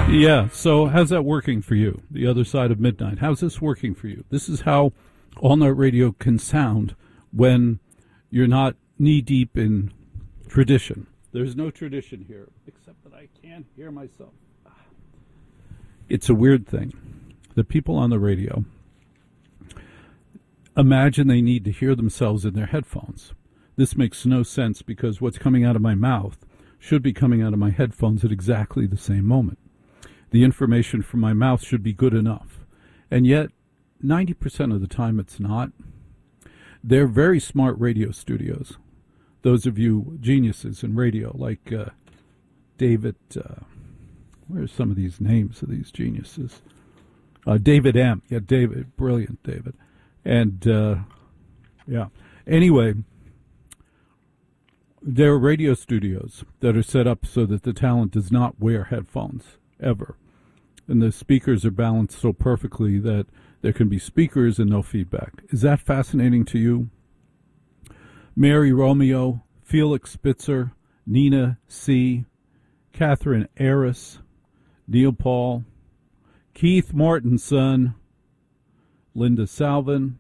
Yeah, so how's that working for you, the other side of midnight? How's this working for you? This is how all-night radio can sound when you're not knee-deep in tradition. There's no tradition here, except that I can't hear myself. It's a weird thing. The people on the radio imagine they need to hear themselves in their headphones. This makes no sense because what's coming out of my mouth should be coming out of my headphones at exactly the same moment. The information from my mouth should be good enough. And yet, 90% of the time it's not. They're very smart radio studios. Those of you geniuses in radio, like David, where's some of these names of these geniuses? David M. Yeah, David, brilliant David. And, yeah. Anyway, there are radio studios that are set up so that the talent does not wear headphones, ever. And the speakers are balanced so perfectly that there can be speakers and no feedback. Is that fascinating to you? Mary Romeo, Felix Spitzer, Nina C., Catherine Aris, Neil Paul, Keith Mortensen, Linda Salvin,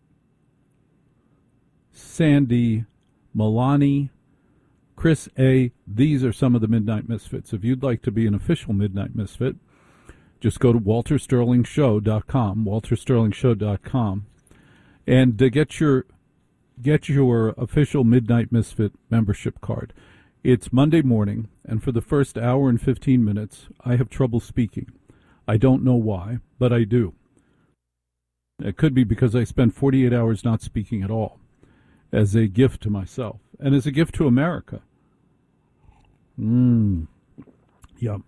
Sandy Milani, Chris A. These are some of the Midnight Misfits. If you'd like to be an official Midnight Misfit, just go to waltersterlingshow.com, waltersterlingshow.com, and get your official Midnight Misfit membership card. It's Monday morning, and for the first hour and 15 minutes, I have trouble speaking. I don't know why, but I do. It could be because I spend 48 hours not speaking at all, as a gift to myself, and as a gift to America. Yep.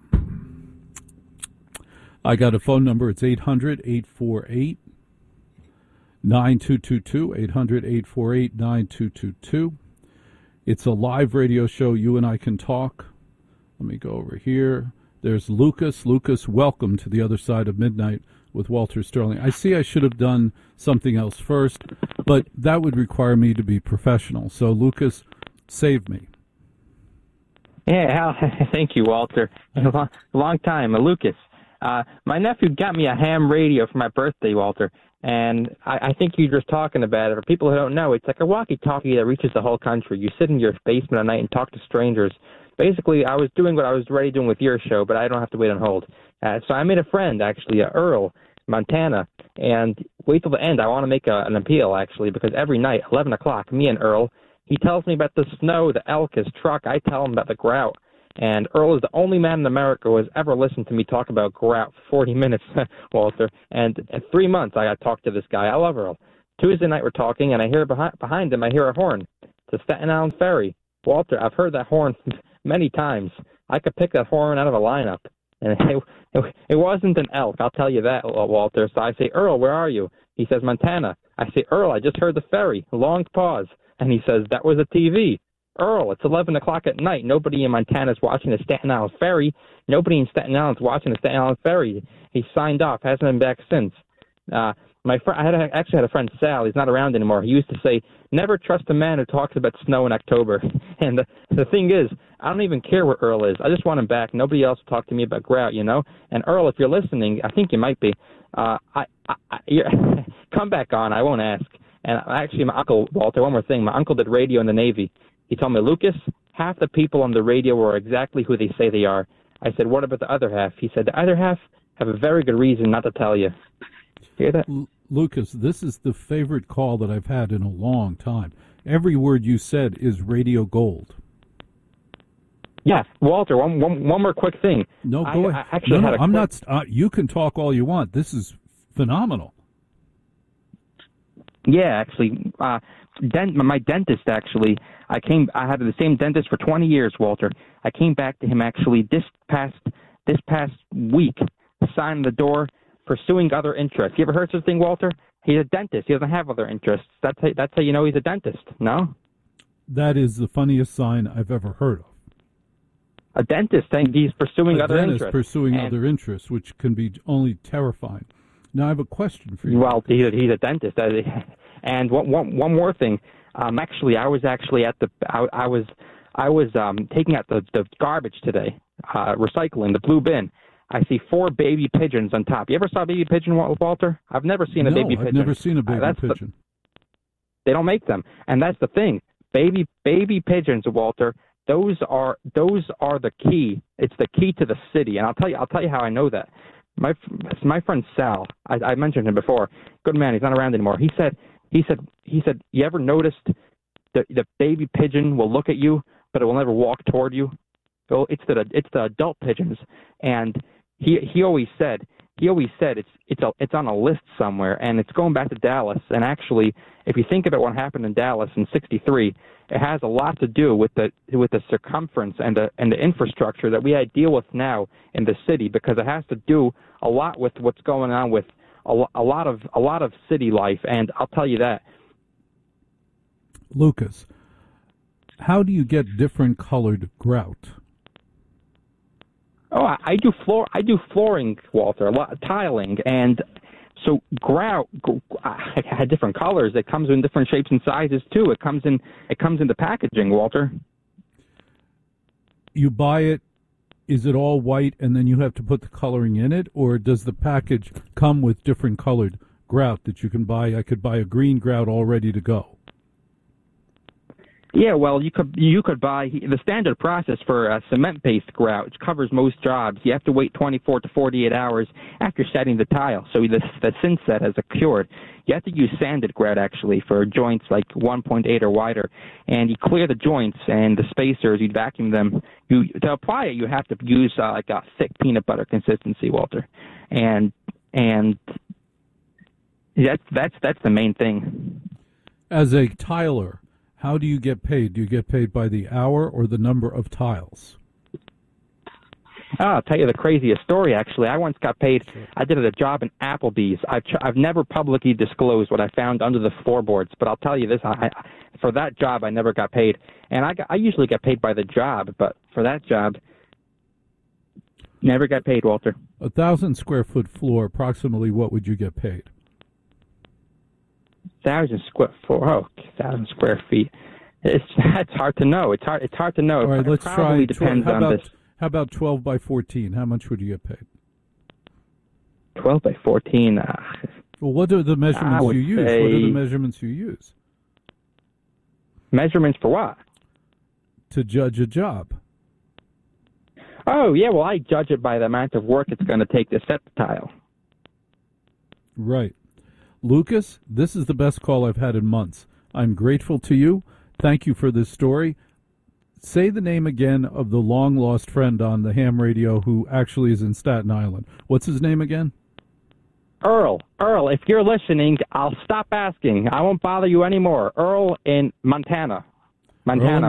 I got a phone number. It's 800-848-9222, 800-848-9222. It's a live radio show. You and I can talk. Let me go over here. There's Lucas. Lucas, welcome to the other side of midnight with Walter Sterling. I see I should have done something else first, but that would require me to be professional. So, Lucas, save me. Yeah, thank you, Walter. A long time. Lucas. My nephew got me a ham radio for my birthday, Walter, and I think you're just talking about it. For people who don't know, it's like a walkie-talkie that reaches the whole country. You sit in your basement at night and talk to strangers. Basically, I was doing what I was already doing with your show, but I don't have to wait on hold. So I made a friend, actually, Earl, Montana, and wait till the end. I want to make an appeal, actually, because every night, 11 o'clock, me and Earl, he tells me about the snow, the elk, his truck. I tell him about the grout. And Earl is the only man in America who has ever listened to me talk about grout for 40 minutes, Walter. And in 3 months, I got to talk to this guy. I love Earl. Tuesday night, we're talking, and I hear behind him, I hear a horn. It's a Staten Island ferry. Walter, I've heard that horn many times. I could pick that horn out of a lineup. And it wasn't an elk, I'll tell you that, Walter. So I say, Earl, where are you? He says, Montana. I say, Earl, I just heard the ferry. A long pause. And he says, that was a TV. Earl, it's 11 o'clock at night. Nobody in Montana is watching the Staten Island ferry. Nobody in Staten Island is watching the Staten Island ferry. He signed off, hasn't been back since. My friend, I actually had a friend, Sal. He's not around anymore. He used to say, never trust a man who talks about snow in October. And the thing is, I don't even care where Earl is. I just want him back. Nobody else will talk to me about grout, you know? And Earl, if you're listening, I think you might be, come back on. I won't ask. And actually, my uncle, Walter, one more thing. My uncle did radio in the Navy. He told me, Lucas, half the people on the radio are exactly who they say they are. I said, what about the other half? He said, the other half have a very good reason not to tell you. Hear that? Lucas, this is the favorite call that I've had in a long time. Every word you said is radio gold. Yeah, Walter, one more quick thing. No, go ahead. I'm not. You can talk all you want. This is phenomenal. Yeah, actually, my dentist, actually, I had the same dentist for 20 years, Walter. I came back to him, actually, this past week, signed the door, pursuing other interests. You ever heard such a thing, Walter? He's a dentist. He doesn't have other interests. That's how you know he's a dentist, no? That is the funniest sign I've ever heard of. A dentist saying he's pursuing other interests. Pursuing other interests, which can be only terrifying. Now, I have a question for you. Well, he's a dentist. And one more thing. Actually, I was taking out the garbage today, recycling, the blue bin. I see 4 baby pigeons on top. You ever saw a baby pigeon, Walter? I've never seen a baby pigeon. I've never seen a baby pigeon. They don't make them, and that's the thing. Baby pigeons, Walter. Those are the key. It's the key to the city, and I'll tell you how I know that. My friend Sal, I mentioned him before. Good man. He's not around anymore. He said, you ever noticed the baby pigeon will look at you, but it will never walk toward you? So it's the adult pigeons, and he always said it's on a list somewhere, and it's going back to Dallas. And actually, if you think about what happened in Dallas in '63, it has a lot to do with the circumference and the infrastructure that we deal with now in the city, because it has to do a lot with what's going on with a lot of city life. And I'll tell you that. Lucas, how do you get different colored grout? Oh, I do flooring, Walter, a lot tiling, and so grout had different colors. It comes in different shapes and sizes too. It comes in the packaging, Walter. You buy it. Is it all white, and then you have to put the coloring in it, or does the package come with different colored grout that you can buy? I could buy a green grout all ready to go. Yeah, well, you could buy the standard process for a cement-based grout, which covers most jobs. You have to wait 24 to 48 hours after setting the tile, so the thin set has cured. You have to use sanded grout, actually, for joints like 1.8 or wider, and you clear the joints and the spacers. You'd vacuum them. To apply it, you have to use like a thick peanut butter consistency, Walter, and that's the main thing. As a tiler, how do you get paid? Do you get paid by the hour or the number of tiles? I'll tell you the craziest story, actually. I once got paid. I did a job in Applebee's. I've never publicly disclosed what I found under the floorboards, but I'll tell you this. For that job, I never got paid. And I usually get paid by the job, but for that job, never got paid, Walter. 1,000 square foot floor, approximately what would you get paid? 1,000 square feet. That's hard to know. It's hard to know. All right, let's try. Depends on this. How about 12 by 14? How much would you get paid? 12 by 14. Well, what are the measurements you use? What are the measurements you use? Measurements for what? To judge a job. Oh, yeah. Well, I judge it by the amount of work it's going to take to set the tile. Right. Lucas, this is the best call I've had in months. I'm grateful to you. Thank you for this story. Say the name again of the long-lost friend on the ham radio who actually is in Staten Island. What's his name again? Earl, if you're listening, I'll stop asking. I won't bother you anymore. Earl in Montana.